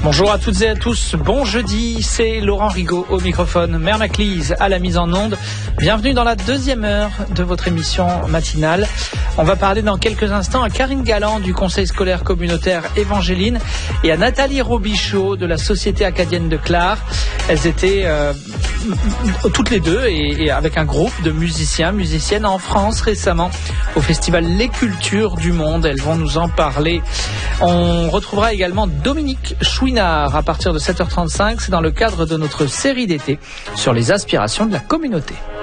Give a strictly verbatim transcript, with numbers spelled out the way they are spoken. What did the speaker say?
Bonjour à toutes et à tous, bon jeudi, c'est Laurent Rigaud au microphone, Mère Maclise à la mise en onde. Bienvenue dans la deuxième heure de votre émission matinale. On va parler dans quelques instants à Karine Galland du Conseil scolaire communautaire Évangéline et à Nathalie Robichaud de la Société acadienne de Clare. Elles étaient euh, toutes les deux et, et avec un groupe de musiciens, musiciennes en France récemment au festival Les Cultures du Monde. Elles vont nous en parler. On retrouvera également Dominique Chouinard à partir de sept heures trente-cinq. C'est dans le cadre de notre série d'été sur les aspirations de la communauté.